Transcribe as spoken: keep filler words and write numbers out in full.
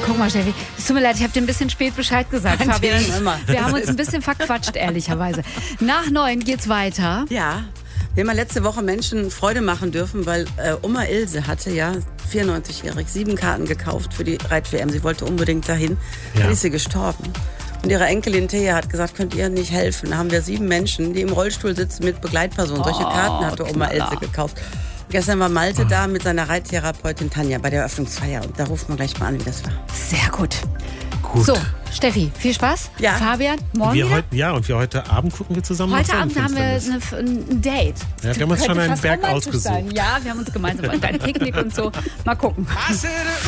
Guck mal, Steffi, es tut mir leid, ich habe dir ein bisschen spät Bescheid gesagt, Kein Fabian. Thema. Wir haben uns ein bisschen verquatscht, ehrlicherweise. Nach neun geht's weiter. Ja, wir haben ja letzte Woche Menschen Freude machen dürfen, weil äh, Oma Ilse hatte ja, vierundneunzigjährig, sieben Karten gekauft für die Reit-W M. Sie wollte unbedingt dahin. Ja. Dann ist sie gestorben. Und ihre Enkelin Thea hat gesagt, könnt ihr nicht helfen? Da haben wir sieben Menschen, die im Rollstuhl sitzen mit Begleitpersonen. Solche Oh, Karten hatte Oma Knaller. Ilse gekauft. Und gestern war Malte da mit seiner Reittherapeutin Tanja bei der Eröffnungsfeier. Und da rufen wir gleich mal an, wie das war. Sehr gut. Gut. So, Steffi, viel Spaß. Ja. Fabian, morgen wir wieder? heute, ja, und wir heute Abend gucken wir zusammen Heute nach Abend haben wir Sonnenfinsternis. eine, ein Date. Ja, wir haben uns schon Könnte einen fast Berg romantisch ausgesucht. sein. Ja, wir haben uns gemeinsam ein Picknick und so. Mal gucken.